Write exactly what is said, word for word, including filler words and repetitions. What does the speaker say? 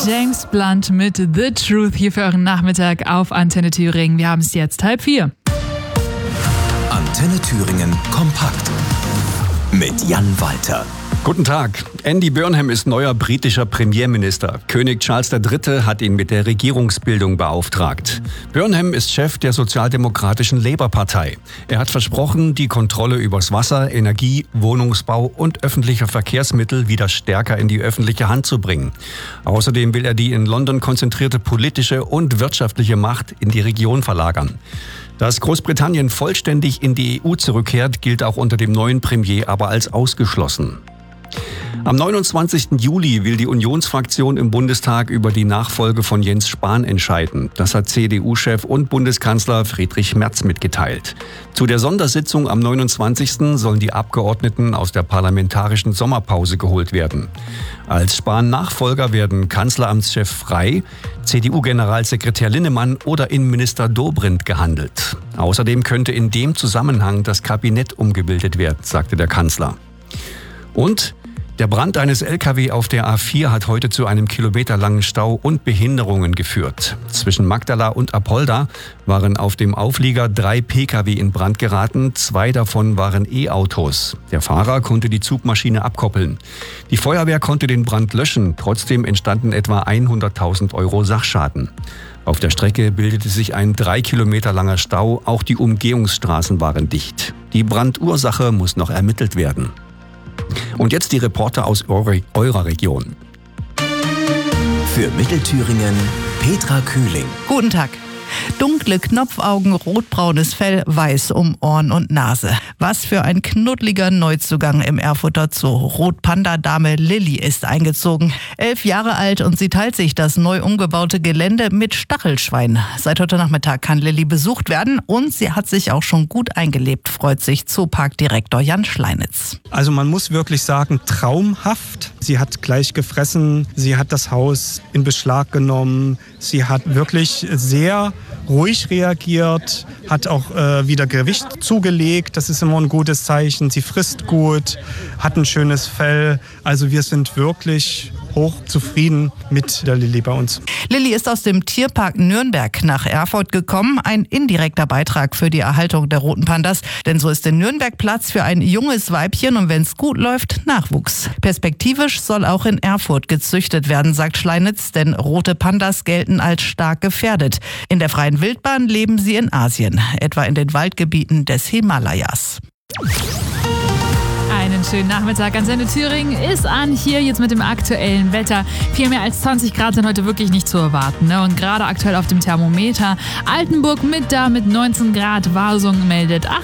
James Blunt mit The Truth hier für euren Nachmittag auf Antenne Thüringen. Wir haben es jetzt halb vier. Antenne Thüringen kompakt mit Jan Walter. Guten Tag. Andy Burnham ist neuer britischer Premierminister. König Charles der Dritte hat ihn mit der Regierungsbildung beauftragt. Burnham ist Chef der sozialdemokratischen Labour-Partei. Er hat versprochen, die Kontrolle übers Wasser, Energie, Wohnungsbau und öffentliche Verkehrsmittel wieder stärker in die öffentliche Hand zu bringen. Außerdem will er die in London konzentrierte politische und wirtschaftliche Macht in die Region verlagern. Dass Großbritannien vollständig in die E U zurückkehrt, gilt auch unter dem neuen Premier aber als ausgeschlossen. Am neunundzwanzigsten Juli will die Unionsfraktion im Bundestag über die Nachfolge von Jens Spahn entscheiden. Das hat C D U-Chef und Bundeskanzler Friedrich Merz mitgeteilt. Zu der Sondersitzung am neunundzwanzigsten sollen die Abgeordneten aus der parlamentarischen Sommerpause geholt werden. Als Spahn-Nachfolger werden Kanzleramtschef Frey, C D U-Generalsekretär Linnemann oder Innenminister Dobrindt gehandelt. Außerdem könnte in dem Zusammenhang das Kabinett umgebildet werden, sagte der Kanzler. Und der Brand eines L K W auf der A vier hat heute zu einem kilometerlangen Stau und Behinderungen geführt. Zwischen Magdala und Apolda waren auf dem Auflieger drei P K W in Brand geraten, zwei davon waren E-Autos. Der Fahrer konnte die Zugmaschine abkoppeln. Die Feuerwehr konnte den Brand löschen, trotzdem entstanden etwa hunderttausend Euro Sachschaden. Auf der Strecke bildete sich ein drei Kilometer langer Stau, auch die Umgehungsstraßen waren dicht. Die Brandursache muss noch ermittelt werden. Und jetzt die Reporter aus eure, eurer Region. Für Mittelthüringen Petra Kühling. Guten Tag. Dunkle Knopfaugen, rotbraunes Fell, weiß um Ohren und Nase. Was für ein knuddeliger Neuzugang im Erfurter Zoo. Rotpanda-Dame Lilly ist eingezogen. Elf Jahre alt und sie teilt sich das neu umgebaute Gelände mit Stachelschwein. Seit heute Nachmittag kann Lilly besucht werden und sie hat sich auch schon gut eingelebt, freut sich Zooparkdirektor Jan Schleinitz. Also man muss wirklich sagen, traumhaft. Sie hat gleich gefressen, sie hat das Haus in Beschlag genommen, sie hat wirklich sehr ruhig reagiert, hat auch äh, wieder Gewicht zugelegt, das ist immer ein gutes Zeichen. Sie frisst gut, hat ein schönes Fell, also wir sind wirklich hoch zufrieden mit der Lilly bei uns. Lilly ist aus dem Tierpark Nürnberg nach Erfurt gekommen. Ein indirekter Beitrag für die Erhaltung der roten Pandas. Denn so ist in Nürnberg Platz für ein junges Weibchen und wenn es gut läuft, Nachwuchs. Perspektivisch soll auch in Erfurt gezüchtet werden, sagt Schleinitz, denn rote Pandas gelten als stark gefährdet. In der freien Wildbahn leben sie in Asien, etwa in den Waldgebieten des Himalayas. Einen schönen Nachmittag. Antenne Thüringen ist an, hier jetzt mit dem aktuellen Wetter. Viel mehr als zwanzig Grad sind heute wirklich nicht zu erwarten. Ne? Und gerade aktuell auf dem Thermometer Altenburg mit da mit neunzehn Grad, Wasung meldet